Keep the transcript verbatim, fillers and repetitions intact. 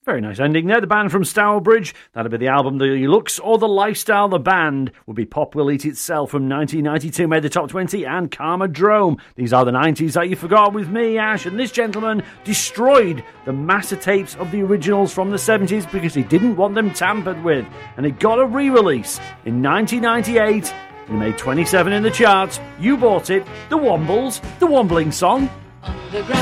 Very nice ending there. The band from Stourbridge. That'll be the album The Looks or The Lifestyle. The band would be Pop Will Eat Itself from nineteen ninety-two, made the top twenty, and Karmadrome. These are the nineties that you forgot with me, Ash, and this gentleman destroyed the master tapes of the originals from the seventies because he didn't want them tampered with, and it got a re-release in nineteen ninety-eight. It made twenty-seven in the charts. You bought it. The Wombles, the Wombling Song. Underground.